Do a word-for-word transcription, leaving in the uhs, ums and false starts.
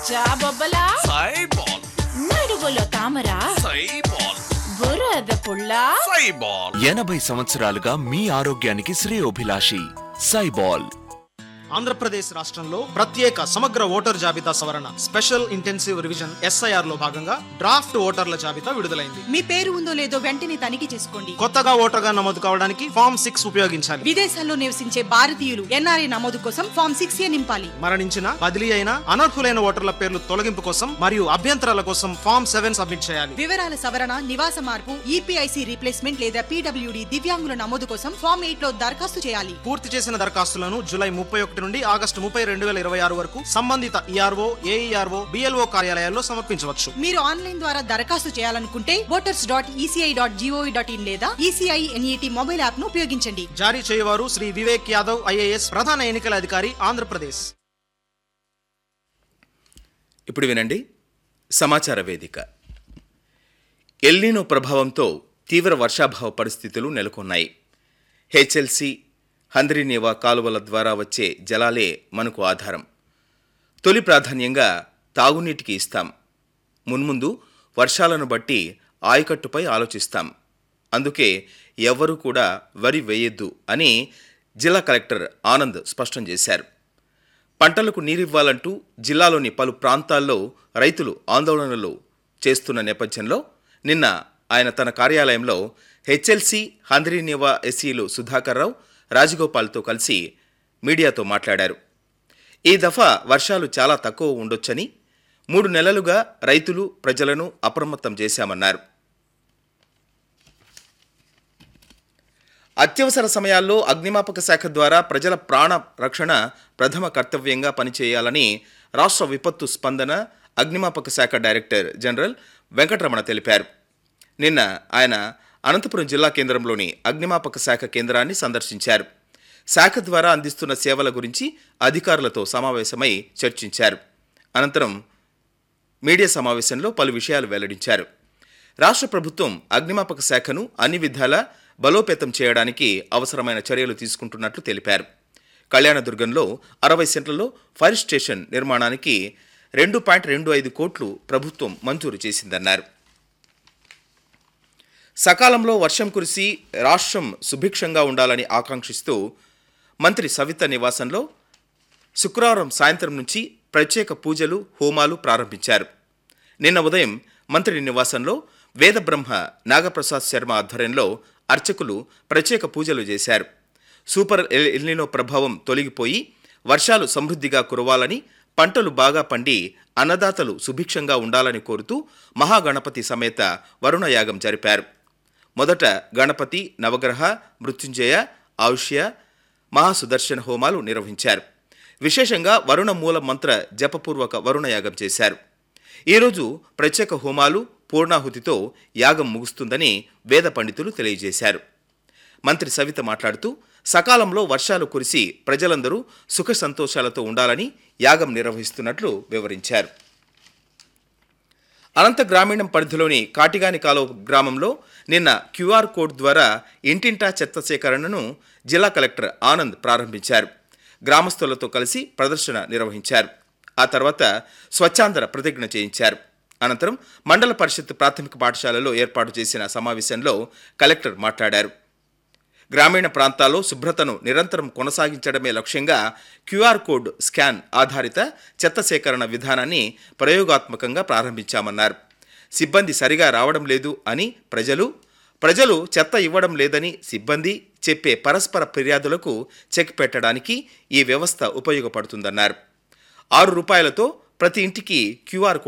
జాబొబ్బలా సైబాల్, నడువులో తామరా సైబాల్, బురద పుల్ల సైబాల్. ఎనభై సంవత్సరాలుగా మీ ఆరోగ్యానికి శ్రేయోభిలాషి సైబాల్. ఆంధ్రప్రదేశ్ రాష్ట్రంలో ప్రత్యేక సమగ్ర ఓటర్ జాబితా సవరణ స్పెషల్ ఇంటెన్సివ్ రివిజన్ ఎస్ఐఆర్ లో భాగంగా డ్రాఫ్ట్ ఓటర్ల జాబితా విడుదలైంది. మీ పేరు ఉందో లేదో వెంటనే తనిఖీ చేసుకోండి. కొత్తగా ఓటర్గా నమోదు కావడానికి ఫామ్ సిక్స్ ఉపయోగించాలి. విదేశాల్లో నివసించే భారతీయులు ఎన్ఆర్ఐ నమోదు కోసం ఫామ్ సిక్స్ ఏ నింపాలి. మరణించిన, బదిలీ అయిన అనర్హులైన ఓటర్ల పేర్లు తొలగింపు కోసం మరియు అభ్యంతరాల కోసం ఫామ్ సెవెన్ సబ్మిట్ చేయాలి. వివరాల సవరణ, నివాస మార్పు, ఈపీఐసి రీప్లేస్మెంట్ లేదా పీడబ్ల్యూడి దివ్యాంగుల నమోదు కోసం ఫామ్ ఎయిట్ లో దరఖాస్తు చేయాలి. పూర్తి చేసిన దరఖాస్తులను జూలై ముప్పై ఒకటి నుండి ఆగస్టు ముప్పై రెండు వేల ఇరవై ఆరు వరకు సంబంధిత ఈఆర్ఓ, ఏఈఆర్ఓ, బిఎల్ఓ కార్యాలయాల్లో సమర్పించవచ్చు. మీరు ఆన్లైన్ ద్వారా దరఖాస్తు చేయాలనుకుంటే voters dot ECI dot GOV dot in లేదా ఈసీఐ ఎన్ఈటీ మొబైల్ యాప్ ను ఉపయోగించండి. జారీ చేయవారు శ్రీ వివేక్ యాదవ్ ఐఏఎస్, ప్రధాన ఎన్నికల అధికారి, ఆంధ్రప్రదేశ్. ఇప్పుడు వినండి సమాచార వేదిక. ఎల్నినో ప్రభావంతో తీవ్ర వర్షాభావ పరిస్థితులు నెలకొన్నాయి. హెచ్ఎల్సి, హంద్రీనేవా కాలువల ద్వారా వచ్చే జలాలే మనకు ఆధారం. తొలి ప్రాధాన్యంగా తాగునీటికి ఇస్తాం. మున్ముందు వర్షాలను బట్టి ఆయకట్టుపై ఆలోచిస్తాం. అందుకే ఎవ్వరూ కూడా వరి వేయొద్దు అని జిల్లా కలెక్టర్ ఆనంద్ స్పష్టం చేశారు. పంటలకు నీరివ్వాలంటూ జిల్లాలోని పలు ప్రాంతాల్లో రైతులు ఆందోళనలు చేస్తున్న నేపథ్యంలో నిన్న ఆయన తన కార్యాలయంలో హెచ్ఎల్సి, హంద్రీనేవా ఎస్సీలు సుధాకర్ రావు, రాజగోపాల్తో కలిసి మీడియాతో మాట్లాడారు. ఈ దఫా వర్షాలు చాలా తక్కువ ఉండొచ్చని, మూడు నెలలుగా రైతులు, ప్రజలను అప్రమత్తం చేశామన్నారు. అత్యవసర సమయాల్లో అగ్నిమాపక శాఖ ద్వారా ప్రజల ప్రాణ రక్షణ ప్రథమ కర్తవ్యంగా పనిచేయాలని రాష్ట్ర విపత్తు స్పందన అగ్నిమాపక శాఖ డైరెక్టర్ జనరల్ వెంకటరమణ తెలిపారు. నిన్న ఆయన అనంతపురం జిల్లా కేంద్రంలోని అగ్నిమాపక శాఖ కేంద్రాన్ని సందర్శించారు. శాఖ ద్వారా అందిస్తున్న సేవల గురించి అధికారులతో సమావేశమై చర్చించారు. అనంతరం మీడియా సమావేశంలో పలు విషయాలు వెల్లడించారు. రాష్ట్ర ప్రభుత్వం అగ్నిమాపక శాఖను అన్ని విధాలా బలోపేతం చేయడానికి అవసరమైన చర్యలు తీసుకుంటున్నట్లు తెలిపారు. కళ్యాణదుర్గంలో అరవై సెంట్లలో ఫైర్ స్టేషన్ నిర్మాణానికి రెండు పాయింట్ రెండు ఐదు కోట్లు ప్రభుత్వం మంజూరు చేసిందన్నారు. సకాలంలో వర్షం కురిసి రాష్ట్రం సుభిక్షంగా ఉండాలని ఆకాంక్షిస్తూ మంత్రి సవిత నివాసంలో శుక్రవారం సాయంత్రం నుంచి ప్రత్యేక పూజలు, హోమాలు ప్రారంభించారు. నిన్న ఉదయం మంత్రి నివాసంలో వేదబ్రహ్మ నాగప్రసాద్ శర్మ ఆధ్వర్యంలో అర్చకులు ప్రత్యేక పూజలు చేశారు. సూపర్ ఎల్నినో ప్రభావం తొలగిపోయి వర్షాలు సమృద్ధిగా కురవాలని, పంటలు బాగా పండి అన్నదాతలు సుభిక్షంగా ఉండాలని కోరుతూ మహాగణపతి సమేత వరుణయాగం జరిపారు. మొదట గణపతి, నవగ్రహ, మృత్యుంజయ, ఆయుష్య, మహాసుదర్శన హోమాలు నిర్వహించారు. విశేషంగా వరుణ మూల మంత్ర జపపూర్వక వరుణయాగం చేశారు. ఈరోజు ప్రత్యేక హోమాలు, పూర్ణాహుతితో యాగం ముగుస్తుందని వేద పండితులు తెలియజేశారు. మంత్రి సవిత మాట్లాడుతూ సకాలంలో వర్షాలు కురిసి ప్రజలందరూ సుఖ సంతోషాలతో ఉండాలని యాగం నిర్వహిస్తున్నట్లు వివరించారు. అనంత గ్రామీణం పరిధిలోని కాటిగాని కాలువ గ్రామంలో నిన్న క్యూఆర్ కోడ్ ద్వారా ఇంటింటా చెత్త సేకరణను జిల్లా కలెక్టర్ ఆనంద్ ప్రారంభించారు. గ్రామస్తులతో కలిసి ప్రదర్శన నిర్వహించారు. ఆ తర్వాత స్వచ్ఛాంధ్ర ప్రతిజ్ఞ చేయించారు. అనంతరం మండల పరిషత్ ప్రాథమిక పాఠశాలలో ఏర్పాటు చేసిన సమావేశంలో కలెక్టర్ మాట్లాడారు. గ్రామీణ ప్రాంతాల్లో శుభ్రతను నిరంతరం కొనసాగించడమే లక్ష్యంగా క్యూఆర్ కోడ్ స్కాన్ ఆధారిత చెత్త సేకరణ విధానాన్ని ప్రయోగాత్మకంగా ప్రారంభించామన్నారు. సిబ్బంది సరిగా రావడం లేదు అని ప్రజలు ప్రజలు చెత్త ఇవ్వడం లేదని సిబ్బంది చెప్పే పరస్పర ఫిర్యాదులకు చెక్ పెట్టడానికి ఈ వ్యవస్థ ఉపయోగపడుతుందన్నారు. ఆరు రూపాయలతో ప్రతి ఇంటికి క్యూఆర్